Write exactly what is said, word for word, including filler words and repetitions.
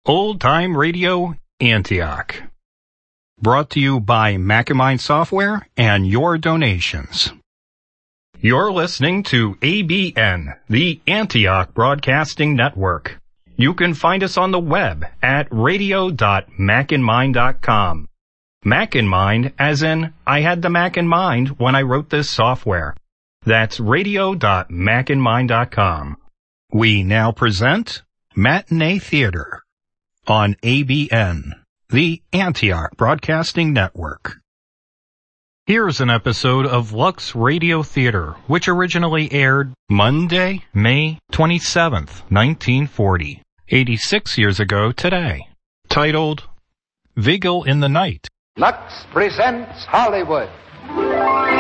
Old Time Radio Antioch. Brought to you by Mac and Mind Software and your donations. You're listening to A B N, the Antioch Broadcasting Network. You can find us on the web at radio dot mac and mind dot com. Mac in Mind as in, I had the Mac in mind when I wrote this software. That's radio dot mac and mind dot com. We now present Matinee Theater on A B N, the Antioch Broadcasting Network. Here's an episode of Lux Radio Theater, which originally aired Monday, May twenty-seventh, nineteen forty, eighty-six years ago today, titled Vigil in the Night. Lux presents Hollywood.